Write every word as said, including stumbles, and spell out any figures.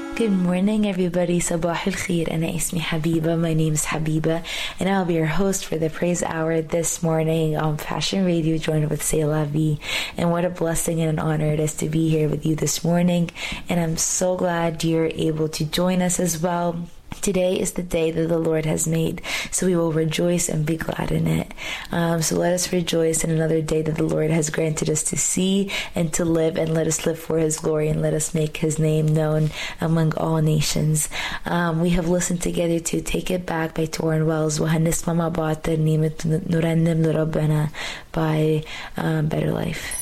Good morning, everybody. Sabah al-Khair. Ana ismi Habiba. My name is Habiba, and I'll be your host for the Praise Hour this morning on Fashion Radio, joined with C'est La Vie. And what a blessing and an honor it is to be here with you this morning. And I'm so glad you're able to join us as well. Today is the day that the Lord has made, so we will rejoice and be glad in it. Um, so let us rejoice in another day that the Lord has granted us to see and to live, and let us live for His glory, and let us make His name known among all nations. Um, we have listened together to Take It Back by Tauren Wells, وهنسمع مع بعض ترنيمة نرنم لربنا by um, Better Life.